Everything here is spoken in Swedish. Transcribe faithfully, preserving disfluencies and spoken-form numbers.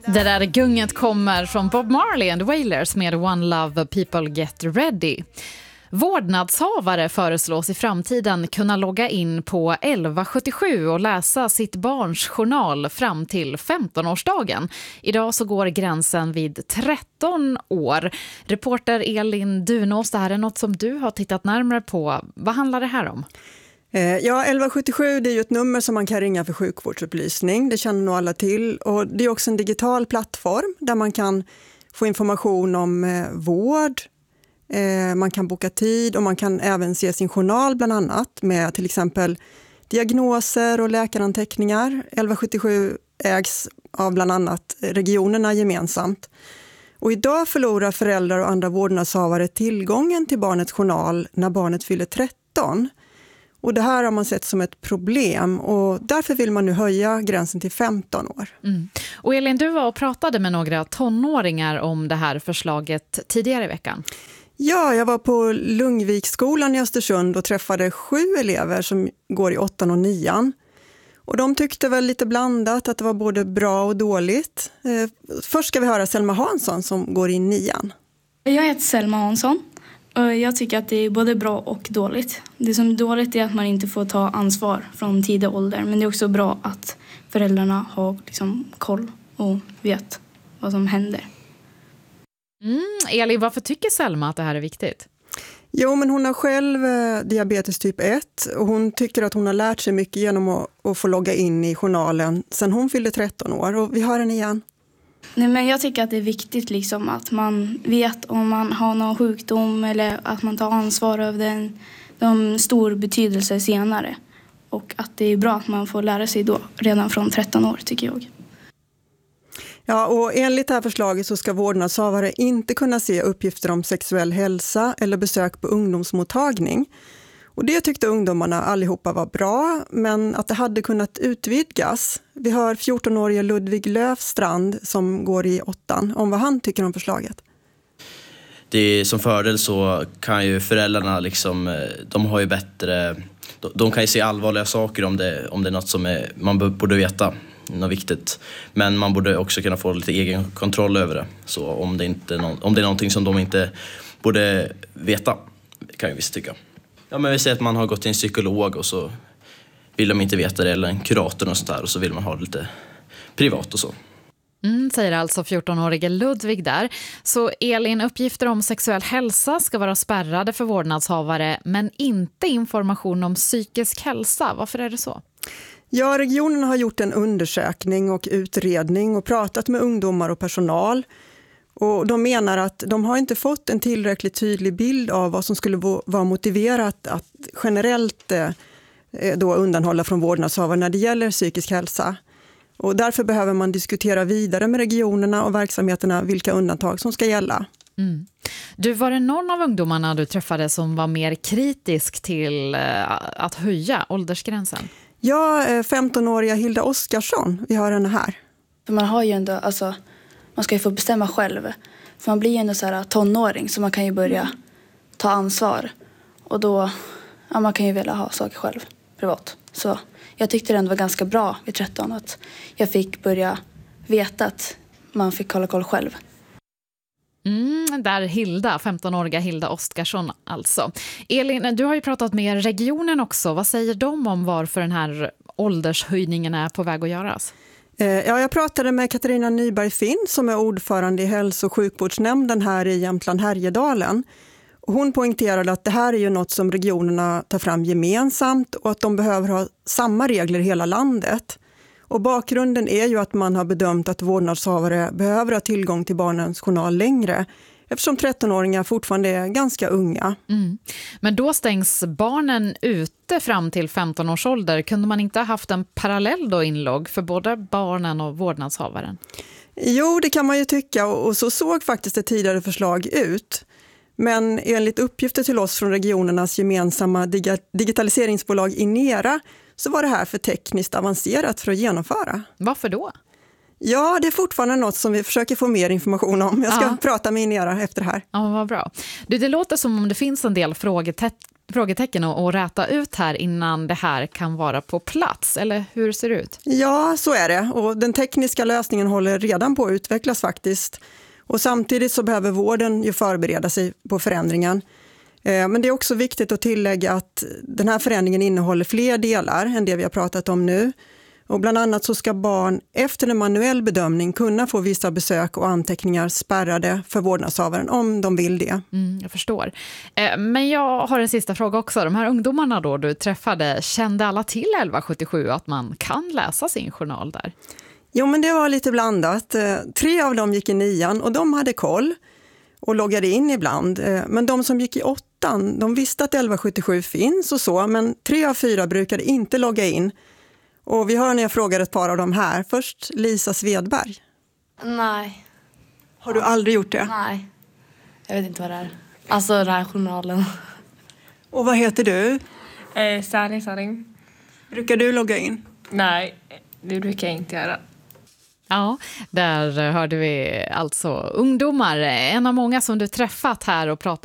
Det där gunget kommer från Bob Marley and the Wailers med One Love People Get Ready. Vårdnadshavare föreslås i framtiden kunna logga in på elva sjuttiosju och läsa sitt barns journal fram till femtonårsdagen. Idag så går gränsen vid tretton år. Reporter Elin Dunås, det här är något som du har tittat närmare på. Vad handlar det här om? Ja, elva sjuttiosju det är ju ett nummer som man kan ringa för sjukvårdsupplysning. Det känner nog alla till. Och det är också en digital plattform där man kan få information om eh, vård. Eh, man kan boka tid och man kan även se sin journal bland annat med till exempel diagnoser och läkaranteckningar. elva sjuttiosju ägs av bland annat regionerna gemensamt. Och idag förlorar föräldrar och andra vårdnadshavare tillgången till barnets journal när barnet fyller tretton. Och det här har man sett som ett problem och därför vill man nu höja gränsen till femton år. Mm. Och Elin, du var och pratade med några tonåringar om det här förslaget tidigare i veckan. Ja, jag var på Lungviksskolan i Östersund och träffade sju elever som går i åttan och nian. Och de tyckte väl lite blandat att det var både bra och dåligt. Eh, först ska vi höra Selma Hansson som går i nian. Jag heter Selma Hansson. Jag tycker att det är både bra och dåligt. Det som är dåligt är att man inte får ta ansvar från tidig ålder. Men det är också bra att föräldrarna har liksom koll och vet vad som händer. Mm, Elin, varför tycker Selma att det här är viktigt? Jo, men hon har själv eh, diabetes typ ett och hon tycker att hon har lärt sig mycket genom att, att få logga in i journalen sen hon fyllde tretton år. Och vi hör henne igen. Nej, men jag tycker att det är viktigt liksom att man vet om man har någon sjukdom eller att man tar ansvar över den. De stor betydelse senare. Och att det är bra att man får lära sig då redan från tretton år tycker jag. Ja, och enligt det här förslaget så ska vårdnadshavare inte kunna se uppgifter om sexuell hälsa eller besök på ungdomsmottagning. Och det tyckte ungdomarna allihopa var bra, men att det hade kunnat utvidgas. Vi hör fjortonårige Ludvig Löfstrand som går i åttan om vad han tycker om förslaget. Det är, som fördel så kan ju föräldrarna liksom, de har ju bättre, de kan ju se allvarliga saker om det, om det är något som är, man borde veta, något viktigt. Men man borde också kunna få lite egen kontroll över det. Så om det, inte, om det är någonting som de inte borde veta, kan jag visst tycka. Ja, men vi säger att man har gått till en psykolog och så vill de inte veta det, eller en kurator och sånt där, och så vill man ha det lite privat och så. Mm, säger alltså fjortonårige Ludvig där. Så Elin, uppgifter om sexuell hälsa ska vara spärrade för vårdnadshavare, men inte information om psykisk hälsa. Varför är det så? Ja, regionen har gjort en undersökning och utredning och pratat med ungdomar och personal. Och de menar att de har inte fått en tillräckligt tydlig bild av vad som skulle vara motiverat att generellt eh, då undanhålla från vårdnadshavare när det gäller psykisk hälsa. Och därför behöver man diskutera vidare med regionerna och verksamheterna vilka undantag som ska gälla. Mm. Du, var det någon av ungdomarna du träffade som var mer kritisk till eh, att höja åldersgränsen? Ja, femtonåriga Hilda Oskarsson, vi har henne här. För man har ju ändå, alltså, man ska ju få bestämma själv. För man blir ju ändå så här tonåring så man kan ju börja ta ansvar. Och då, ja, man kan ju vilja ha saker själv, privat. Så jag tyckte det ändå var ganska bra vid tretton att jag fick börja veta att man fick hålla koll själv. Mm, där Hilda, femtonåriga Hilda Oskarsson alltså. Elin, du har ju pratat med regionen också. Vad säger de om varför den här åldershöjningen är på väg att göras? Ja, jag pratade med Katarina Nyberg-Finn som är ordförande i hälso- och sjukvårdsnämnden här i Jämtland-Härjedalen. Hon poängterade att det här är ju något som regionerna tar fram gemensamt och att de behöver ha samma regler i hela landet. Och bakgrunden är ju att man har bedömt att vårdnadshavare behöver ha tillgång till barnens journal längre eftersom trettonåringar fortfarande är ganska unga. Mm. Men då stängs barnen ute fram till femton års ålder. Kunde man inte ha haft en parallell då inlogg för både barnen och vårdnadshavaren? Jo, det kan man ju tycka och så såg faktiskt ett tidigare förslag ut. Men enligt uppgifter till oss från regionernas gemensamma digitaliseringsbolag Inera så var det här för tekniskt avancerat för att genomföra. Varför då? Ja, det är fortfarande något som vi försöker få mer information om. Jag ska ja. prata med Inera efter det här. Ja, vad bra. Du, det låter som om det finns en del frågetecken frågetecken att, att räta ut här innan det här kan vara på plats, eller hur ser det ut? Ja, så är det. Och den tekniska lösningen håller redan på att utvecklas faktiskt. Och samtidigt så behöver vården ju förbereda sig på förändringen. Men det är också viktigt att tillägga att den här förändringen innehåller fler delar än det vi har pratat om nu. Och bland annat så ska barn efter en manuell bedömning kunna få vissa besök och anteckningar spärrade för vårdnadshavaren om de vill det. Mm, jag förstår. Men jag har en sista fråga också. De här ungdomarna då du träffade, kände alla till elva sjuttiosju att man kan läsa sin journal där? Jo, men det var lite blandat. Tre av dem gick i nian och de hade koll och loggade in ibland. Men de som gick i åttan, de visste att elva sjuttiosju finns och så, men tre av fyra brukade inte logga in. Och vi hör när jag frågar ett par av dem här. Först Lisa Svedberg. Nej. Har du aldrig gjort det? Nej. Jag vet inte vad det är. Alltså den här journalen. Och vad heter du? Eh, Sani Saring. Brukar du logga in? Nej, det brukar jag inte göra. Ja, där hörde vi alltså ungdomar. En av många som du träffat här och pratat